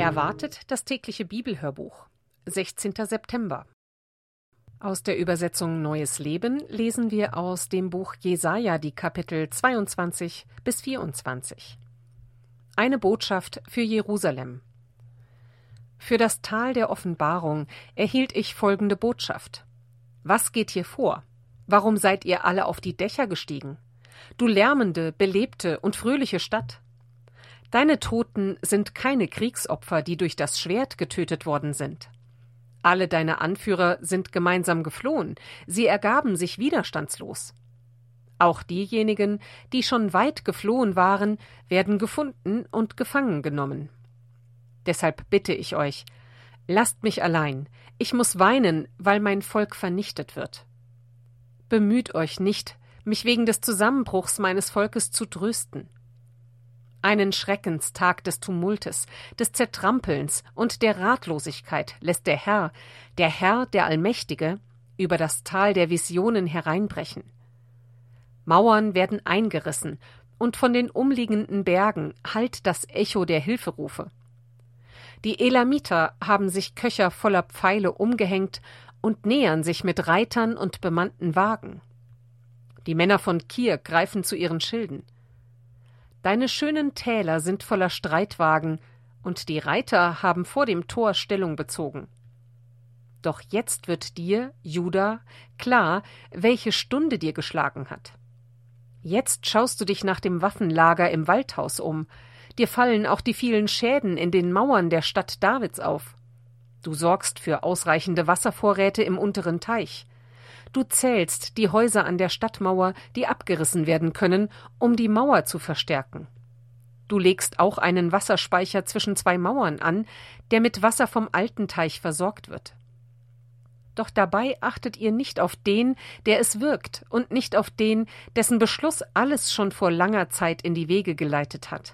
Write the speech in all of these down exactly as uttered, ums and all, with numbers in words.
Erwartet das tägliche Bibelhörbuch, sechzehnter September. Aus der Übersetzung Neues Leben lesen wir aus dem Buch Jesaja die Kapitel zweiundzwanzig bis vierundzwanzig. Eine Botschaft für Jerusalem. Für das Tal der Offenbarung erhielt ich folgende Botschaft. Was geht hier vor? Warum seid ihr alle auf die Dächer gestiegen? Du lärmende, belebte und fröhliche Stadt. Deine Toten sind keine Kriegsopfer, die durch das Schwert getötet worden sind. Alle deine Anführer sind gemeinsam geflohen, sie ergaben sich widerstandslos. Auch diejenigen, die schon weit geflohen waren, werden gefunden und gefangen genommen. Deshalb bitte ich euch, lasst mich allein, ich muss weinen, weil mein Volk vernichtet wird. Bemüht euch nicht, mich wegen des Zusammenbruchs meines Volkes zu trösten. Einen Schreckenstag des Tumultes, des Zertrampelns und der Ratlosigkeit lässt der Herr, der Herr, der Allmächtige, über das Tal der Visionen hereinbrechen. Mauern werden eingerissen, und von den umliegenden Bergen hallt das Echo der Hilferufe. Die Elamiter haben sich Köcher voller Pfeile umgehängt und nähern sich mit Reitern und bemannten Wagen. Die Männer von Kir greifen zu ihren Schilden. Deine schönen Täler sind voller Streitwagen, und die Reiter haben vor dem Tor Stellung bezogen. Doch jetzt wird dir, Juda, klar, welche Stunde dir geschlagen hat. Jetzt schaust du dich nach dem Waffenlager im Waldhaus um, dir fallen auch die vielen Schäden in den Mauern der Stadt Davids auf. Du sorgst für ausreichende Wasservorräte im unteren Teich. Du zählst die Häuser an der Stadtmauer, die abgerissen werden können, um die Mauer zu verstärken. Du legst auch einen Wasserspeicher zwischen zwei Mauern an, der mit Wasser vom alten Teich versorgt wird. Doch dabei achtet ihr nicht auf den, der es wirkt, und nicht auf den, dessen Beschluss alles schon vor langer Zeit in die Wege geleitet hat.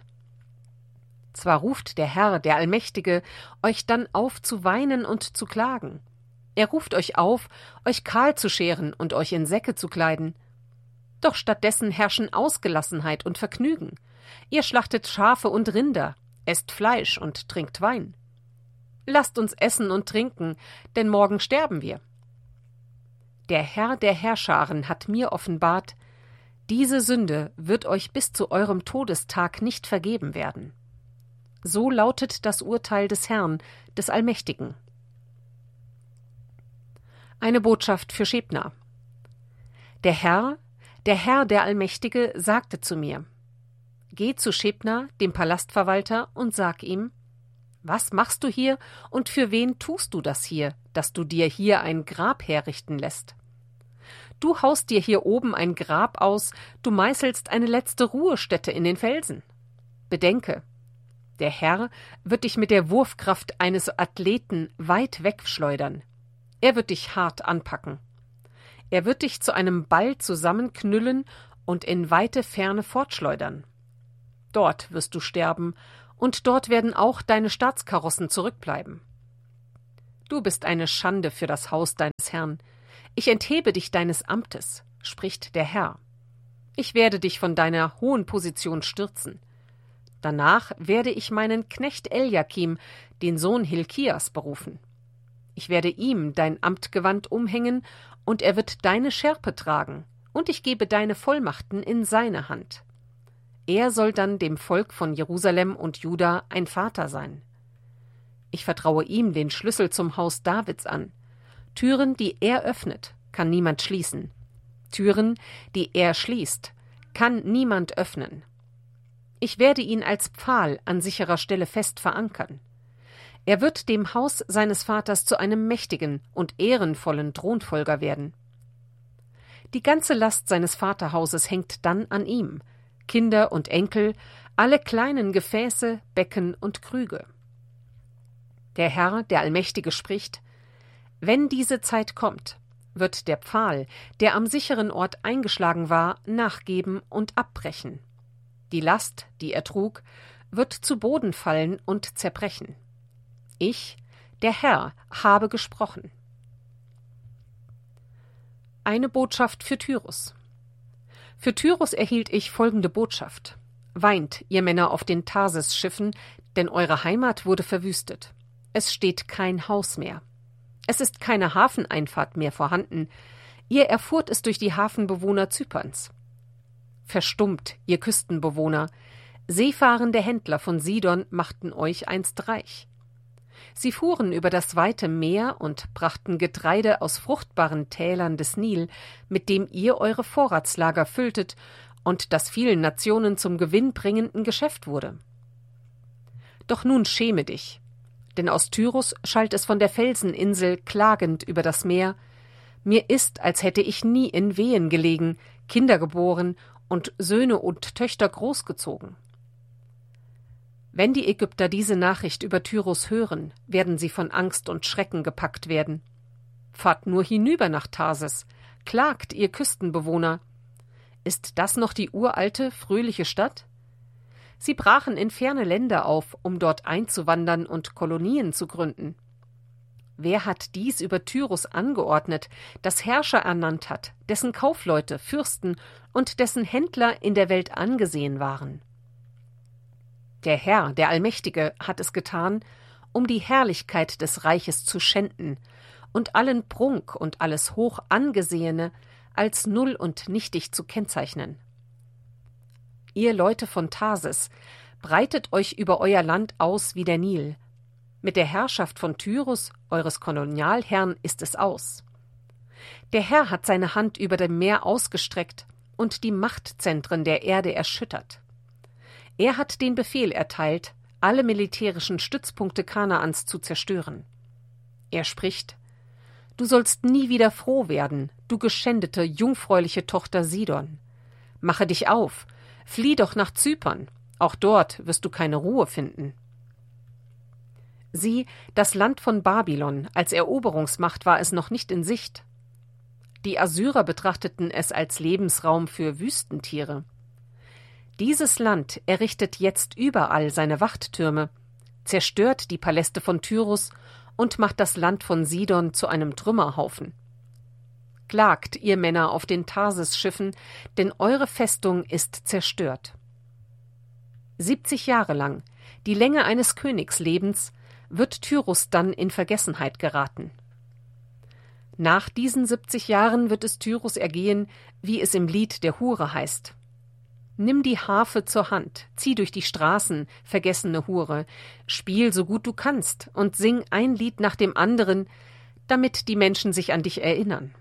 Zwar ruft der Herr, der Allmächtige, euch dann auf zu weinen und zu klagen. Er ruft euch auf, euch kahl zu scheren und euch in Säcke zu kleiden. Doch stattdessen herrschen Ausgelassenheit und Vergnügen. Ihr schlachtet Schafe und Rinder, esst Fleisch und trinkt Wein. Lasst uns essen und trinken, denn morgen sterben wir. Der Herr der Herrscharen hat mir offenbart, diese Sünde wird euch bis zu eurem Todestag nicht vergeben werden. So lautet das Urteil des Herrn, des Allmächtigen. Eine Botschaft für Schebna. Der Herr, der Herr, der Allmächtige, sagte zu mir: Geh zu Schebna, dem Palastverwalter, und sag ihm: Was machst du hier und für wen tust du das hier, dass du dir hier ein Grab herrichten lässt? Du haust dir hier oben ein Grab aus, du meißelst eine letzte Ruhestätte in den Felsen. Bedenke, der Herr wird dich mit der Wurfkraft eines Athleten weit wegschleudern. Er wird dich hart anpacken. Er wird dich zu einem Ball zusammenknüllen und in weite Ferne fortschleudern. Dort wirst du sterben, und dort werden auch deine Staatskarossen zurückbleiben. Du bist eine Schande für das Haus deines Herrn. Ich enthebe dich deines Amtes, spricht der Herr. Ich werde dich von deiner hohen Position stürzen. Danach werde ich meinen Knecht Eliakim, den Sohn Hilkias, berufen. Ich werde ihm dein Amtgewand umhängen, und er wird deine Schärpe tragen, und ich gebe deine Vollmachten in seine Hand. Er soll dann dem Volk von Jerusalem und Juda ein Vater sein. Ich vertraue ihm den Schlüssel zum Haus Davids an. Türen, die er öffnet, kann niemand schließen. Türen, die er schließt, kann niemand öffnen. Ich werde ihn als Pfahl an sicherer Stelle fest verankern. Er wird dem Haus seines Vaters zu einem mächtigen und ehrenvollen Thronfolger werden. Die ganze Last seines Vaterhauses hängt dann an ihm, Kinder und Enkel, alle kleinen Gefäße, Becken und Krüge. Der Herr, der Allmächtige, spricht: Wenn diese Zeit kommt, wird der Pfahl, der am sicheren Ort eingeschlagen war, nachgeben und abbrechen. Die Last, die er trug, wird zu Boden fallen und zerbrechen. Ich, der Herr, habe gesprochen. Eine Botschaft für Tyrus. Für Tyrus erhielt ich folgende Botschaft: Weint, ihr Männer auf den Tarsis-Schiffen, Denn eure Heimat wurde verwüstet. Es steht kein Haus mehr. Es ist keine Hafeneinfahrt mehr vorhanden. Ihr erfuhrt es durch die Hafenbewohner Zyperns. Verstummt, ihr Küstenbewohner, seefahrende Händler von Sidon machten euch einst reich. Sie fuhren über das weite Meer und brachten Getreide aus fruchtbaren Tälern des Nil, mit dem ihr eure Vorratslager fülltet und das vielen Nationen zum gewinnbringenden Geschäft wurde. Doch nun schäme dich, denn aus Tyrus schallt es von der Felseninsel klagend über das Meer: Mir ist, als hätte ich nie in Wehen gelegen, Kinder geboren und Söhne und Töchter großgezogen. Wenn die Ägypter diese Nachricht über Tyrus hören, werden sie von Angst und Schrecken gepackt werden. Fahrt nur hinüber nach Tarsis, klagt, ihr Küstenbewohner. Ist das noch die uralte, fröhliche Stadt? Sie brachen in ferne Länder auf, um dort einzuwandern und Kolonien zu gründen. Wer hat dies über Tyrus angeordnet, das Herrscher ernannt hat, dessen Kaufleute, Fürsten und dessen Händler in der Welt angesehen waren? Der Herr, der Allmächtige, hat es getan, um die Herrlichkeit des Reiches zu schänden und allen Prunk und alles Hochangesehene als null und nichtig zu kennzeichnen. Ihr Leute von Tarsis, breitet euch über euer Land aus wie der Nil. Mit der Herrschaft von Tyrus, eures Kolonialherrn, ist es aus. Der Herr hat seine Hand über dem Meer ausgestreckt und die Machtzentren der Erde erschüttert. Er hat den Befehl erteilt, alle militärischen Stützpunkte Kanaans zu zerstören. Er spricht: Du sollst nie wieder froh werden, du geschändete, jungfräuliche Tochter Sidon. Mache dich auf, flieh doch nach Zypern, auch dort wirst du keine Ruhe finden. Sieh, das Land von Babylon, als Eroberungsmacht war es noch nicht in Sicht. Die Assyrer betrachteten es als Lebensraum für Wüstentiere. Dieses Land errichtet jetzt überall seine Wachttürme, zerstört die Paläste von Tyrus und macht das Land von Sidon zu einem Trümmerhaufen. Klagt, ihr Männer auf den Tarsis-Schiffen, denn eure Festung ist zerstört. Siebzig Jahre lang, die Länge eines Königslebens, wird Tyrus dann in Vergessenheit geraten. Nach diesen siebzig Jahren wird es Tyrus ergehen, wie es im Lied der Hure heißt: Nimm die Harfe zur Hand, zieh durch die Straßen, vergessene Hure, spiel so gut du kannst und sing ein Lied nach dem anderen, damit die Menschen sich an dich erinnern.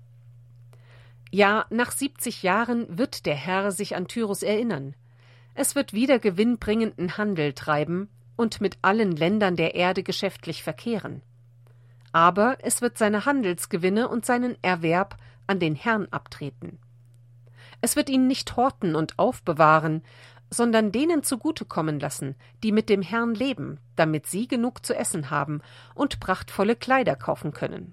Ja, nach siebzig Jahren wird der Herr sich an Tyrus erinnern. Es wird wieder gewinnbringenden Handel treiben und mit allen Ländern der Erde geschäftlich verkehren. Aber es wird seine Handelsgewinne und seinen Erwerb an den Herrn abtreten. Es wird ihn nicht horten und aufbewahren, sondern denen zugutekommen lassen, die mit dem Herrn leben, damit sie genug zu essen haben und prachtvolle Kleider kaufen können.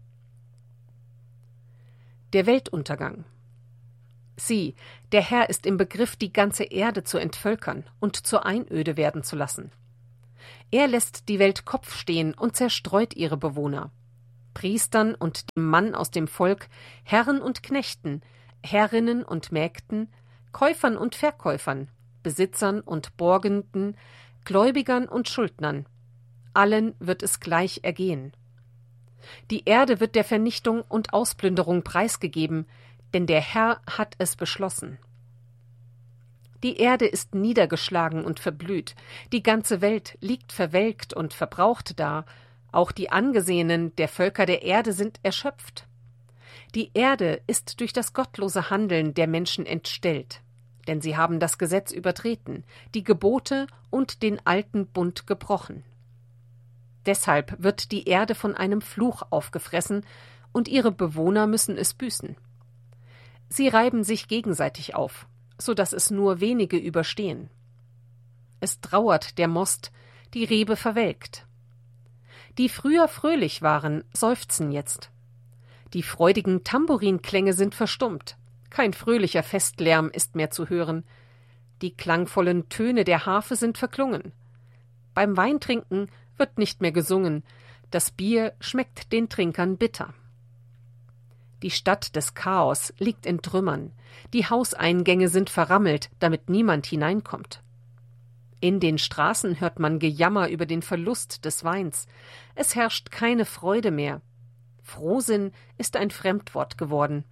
Der Weltuntergang. Sieh, der Herr ist im Begriff, die ganze Erde zu entvölkern und zur Einöde werden zu lassen. Er lässt die Welt Kopf stehen und zerstreut ihre Bewohner. Priestern und dem Mann aus dem Volk, Herren und Knechten, Herrinnen und Mägden, Käufern und Verkäufern, Besitzern und Borgenden, Gläubigern und Schuldnern. Allen wird es gleich ergehen. Die Erde wird der Vernichtung und Ausplünderung preisgegeben, denn der Herr hat es beschlossen. Die Erde ist niedergeschlagen und verblüht, die ganze Welt liegt verwelkt und verbraucht da, auch die Angesehenen der Völker der Erde sind erschöpft. Die Erde ist durch das gottlose Handeln der Menschen entstellt, denn sie haben das Gesetz übertreten, die Gebote und den alten Bund gebrochen. Deshalb wird die Erde von einem Fluch aufgefressen, und ihre Bewohner müssen es büßen. Sie reiben sich gegenseitig auf, so dass es nur wenige überstehen. Es trauert der Most, die Rebe verwelkt. Die früher fröhlich waren, seufzen jetzt. Die freudigen Tamburinklänge sind verstummt, kein fröhlicher Festlärm ist mehr zu hören. Die klangvollen Töne der Harfe sind verklungen. Beim Weintrinken wird nicht mehr gesungen, das Bier schmeckt den Trinkern bitter. Die Stadt des Chaos liegt in Trümmern, die Hauseingänge sind verrammelt, damit niemand hineinkommt. In den Straßen hört man Gejammer über den Verlust des Weins. Es herrscht keine Freude mehr. Frohsinn ist ein Fremdwort geworden.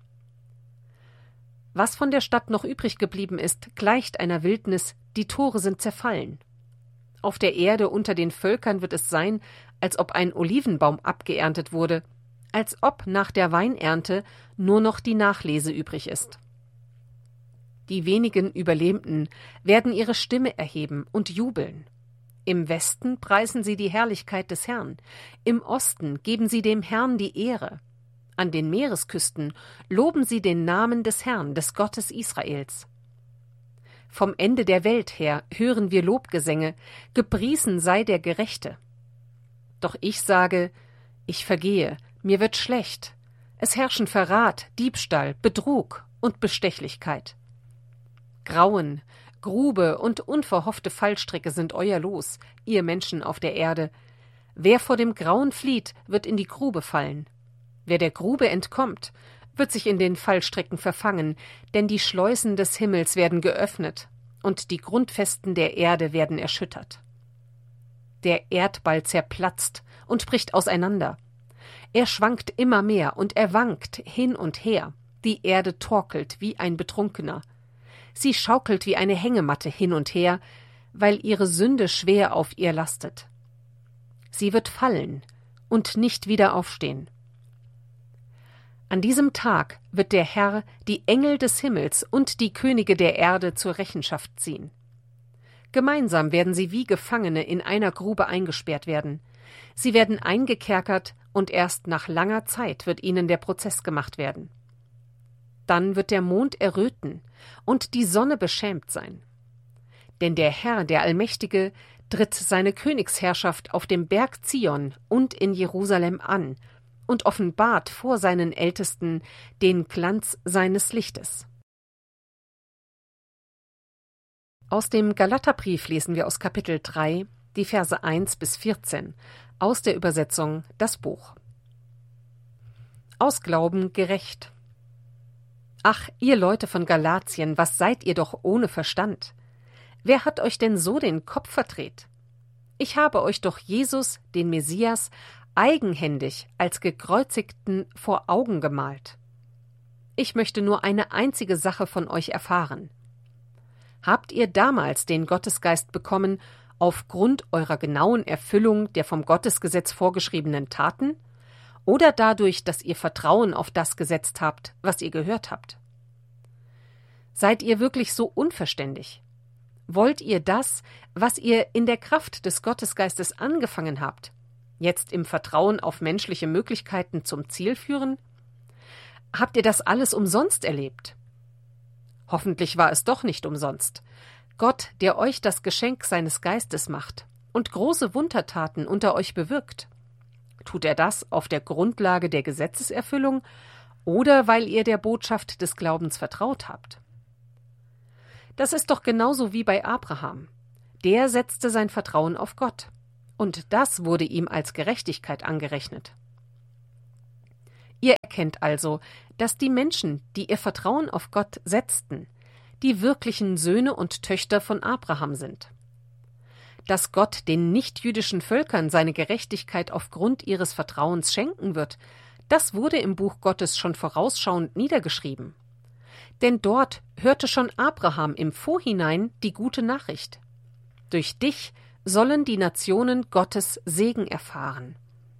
Was von der Stadt noch übrig geblieben ist, gleicht einer Wildnis, die Tore sind zerfallen. Auf der Erde unter den Völkern wird es sein, als ob ein Olivenbaum abgeerntet wurde, als ob nach der Weinernte nur noch die Nachlese übrig ist. Die wenigen Überlebenden werden ihre Stimme erheben und jubeln. Im Westen preisen sie die Herrlichkeit des Herrn, im Osten geben sie dem Herrn die Ehre. An den Meeresküsten loben sie den Namen des Herrn, des Gottes Israels. Vom Ende der Welt her hören wir Lobgesänge, gepriesen sei der Gerechte. Doch ich sage, ich vergehe, mir wird schlecht. Es herrschen Verrat, Diebstahl, Betrug und Bestechlichkeit. Grauen, Grube und unverhoffte Fallstricke sind euer Los, ihr Menschen auf der Erde. Wer vor dem Grauen flieht, wird in die Grube fallen. Wer der Grube entkommt, wird sich in den Fallstricken verfangen, denn die Schleusen des Himmels werden geöffnet und die Grundfesten der Erde werden erschüttert. Der Erdball zerplatzt und bricht auseinander. Er schwankt immer mehr und er wankt hin und her. Die Erde torkelt wie ein Betrunkener. Sie schaukelt wie eine Hängematte hin und her, weil ihre Sünde schwer auf ihr lastet. Sie wird fallen und nicht wieder aufstehen. An diesem Tag wird der Herr die Engel des Himmels und die Könige der Erde zur Rechenschaft ziehen. Gemeinsam werden sie wie Gefangene in einer Grube eingesperrt werden. Sie werden eingekerkert und erst nach langer Zeit wird ihnen der Prozess gemacht werden. Dann wird der Mond erröten und die Sonne beschämt sein. Denn der Herr, der Allmächtige, tritt seine Königsherrschaft auf dem Berg Zion und in Jerusalem an und offenbart vor seinen Ältesten den Glanz seines Lichtes. Aus dem Galaterbrief lesen wir aus Kapitel drei, die Verse eins bis vierzehn, aus der Übersetzung Das Buch. Aus Glauben gerecht. Ach, ihr Leute von Galatien, was seid ihr doch ohne Verstand? Wer hat euch denn so den Kopf verdreht? Ich habe euch doch Jesus, den Messias, eigenhändig als Gekreuzigten vor Augen gemalt. Ich möchte nur eine einzige Sache von euch erfahren. Habt ihr damals den Gottesgeist bekommen, aufgrund eurer genauen Erfüllung der vom Gottesgesetz vorgeschriebenen Taten, oder dadurch, dass ihr Vertrauen auf das gesetzt habt, was ihr gehört habt? Seid ihr wirklich so unverständig? Wollt ihr das, was ihr in der Kraft des Gottesgeistes angefangen habt, jetzt im Vertrauen auf menschliche Möglichkeiten zum Ziel führen? Habt ihr das alles umsonst erlebt? Hoffentlich war es doch nicht umsonst. Gott, der euch das Geschenk seines Geistes macht und große Wundertaten unter euch bewirkt. Tut er das auf der Grundlage der Gesetzeserfüllung oder weil ihr der Botschaft des Glaubens vertraut habt? Das ist doch genauso wie bei Abraham. Der setzte sein Vertrauen auf Gott, und das wurde ihm als Gerechtigkeit angerechnet. Ihr erkennt also, dass die Menschen, die ihr Vertrauen auf Gott setzten, die wirklichen Söhne und Töchter von Abraham sind. Dass Gott den nichtjüdischen Völkern seine Gerechtigkeit aufgrund ihres Vertrauens schenken wird, das wurde im Buch Gottes schon vorausschauend niedergeschrieben. Denn dort hörte schon Abraham im Vorhinein die gute Nachricht. Durch dich sollen die Nationen Gottes Segen erfahren.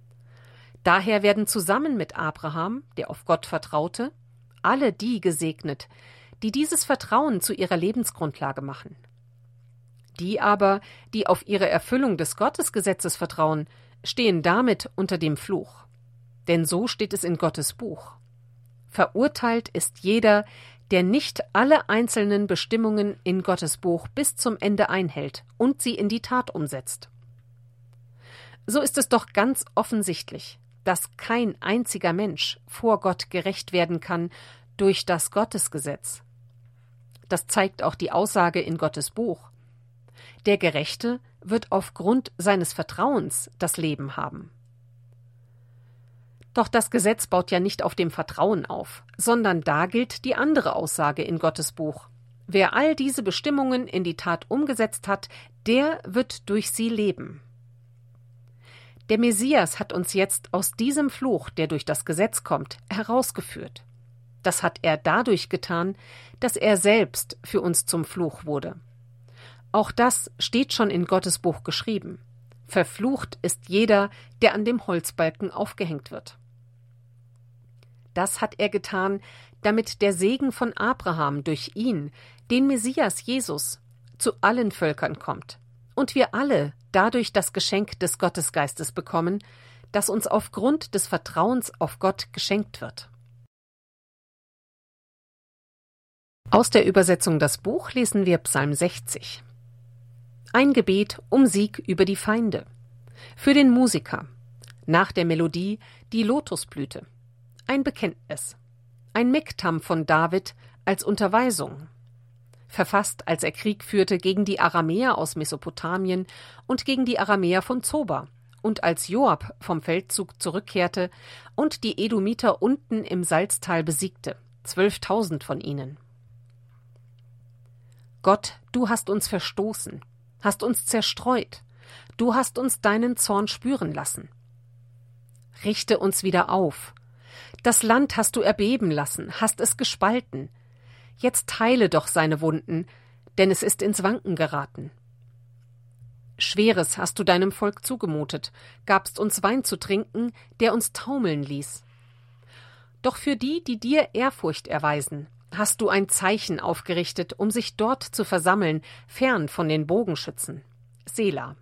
Daher werden zusammen mit Abraham, der auf Gott vertraute, alle die gesegnet, die dieses Vertrauen zu ihrer Lebensgrundlage machen. Die aber, die auf ihre Erfüllung des Gottesgesetzes vertrauen, stehen damit unter dem Fluch. Denn so steht es in Gottes Buch. Verurteilt ist jeder, der nicht alle einzelnen Bestimmungen in Gottes Buch bis zum Ende einhält und sie in die Tat umsetzt. So ist es doch ganz offensichtlich, dass kein einziger Mensch vor Gott gerecht werden kann durch das Gottesgesetz. Das zeigt auch die Aussage in Gottes Buch. Der Gerechte wird aufgrund seines Vertrauens das Leben haben. Doch das Gesetz baut ja nicht auf dem Vertrauen auf, sondern da gilt die andere Aussage in Gottes Buch. Wer all diese Bestimmungen in die Tat umgesetzt hat, der wird durch sie leben. Der Messias hat uns jetzt aus diesem Fluch, der durch das Gesetz kommt, herausgeführt. Das hat er dadurch getan, dass er selbst für uns zum Fluch wurde. Auch das steht schon in Gottes Buch geschrieben. Verflucht ist jeder, der an dem Holzbalken aufgehängt wird. Das hat er getan, damit der Segen von Abraham durch ihn, den Messias Jesus, zu allen Völkern kommt und wir alle dadurch das Geschenk des Gottesgeistes bekommen, das uns aufgrund des Vertrauens auf Gott geschenkt wird. Aus der Übersetzung Das Buch lesen wir Psalm sechzig. Ein Gebet um Sieg über die Feinde. Für den Musiker. Nach der Melodie die Lotusblüte. Ein Bekenntnis. Ein Mektam von David als Unterweisung. Verfasst, als er Krieg führte gegen die Aramäer aus Mesopotamien und gegen die Aramäer von Zoba und als Joab vom Feldzug zurückkehrte und die Edomiter unten im Salztal besiegte, zwölftausend von ihnen. Gott, du hast uns verstoßen, hast uns zerstreut, du hast uns deinen Zorn spüren lassen. Richte uns wieder auf. Das Land hast du erbeben lassen, hast es gespalten. Jetzt heile doch seine Wunden, denn es ist ins Wanken geraten. Schweres hast du deinem Volk zugemutet, gabst uns Wein zu trinken, der uns taumeln ließ. Doch für die, die dir Ehrfurcht erweisen, hast du ein Zeichen aufgerichtet, um sich dort zu versammeln, fern von den Bogenschützen. Sela.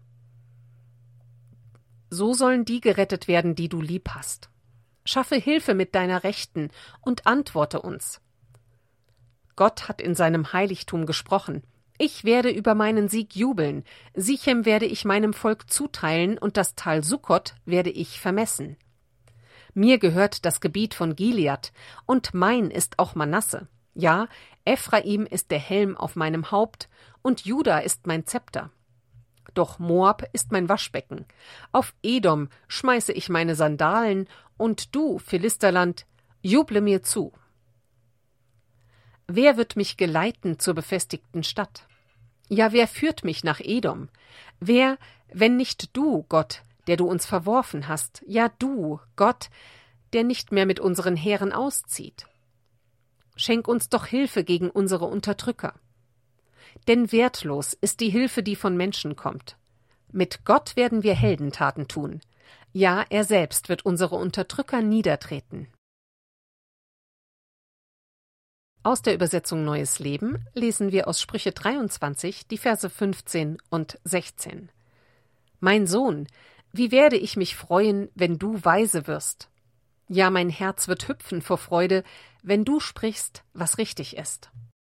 So sollen die gerettet werden, die du lieb hast. Schaffe Hilfe mit deiner Rechten und antworte uns. Gott hat in seinem Heiligtum gesprochen. Ich werde über meinen Sieg jubeln. Sichem werde ich meinem Volk zuteilen und das Tal Sukkot werde ich vermessen. Mir gehört das Gebiet von Gilead und mein ist auch Manasse. Ja, Ephraim ist der Helm auf meinem Haupt und Juda ist mein Zepter. Doch Moab ist mein Waschbecken. Auf Edom schmeiße ich meine Sandalen und du, Philisterland, juble mir zu. Wer wird mich geleiten zur befestigten Stadt? Ja, wer führt mich nach Edom? Wer, wenn nicht du, Gott, der du uns verworfen hast, ja du, Gott, der nicht mehr mit unseren Heeren auszieht? Schenk uns doch Hilfe gegen unsere Unterdrücker. Denn wertlos ist die Hilfe, die von Menschen kommt. Mit Gott werden wir Heldentaten tun. Ja, er selbst wird unsere Unterdrücker niedertreten. Aus der Übersetzung Neues Leben lesen wir aus Sprüche dreiundzwanzig die Verse fünfzehn und sechzehn. Mein Sohn, wie werde ich mich freuen, wenn du weise wirst? Ja, mein Herz wird hüpfen vor Freude, wenn du sprichst, was richtig ist.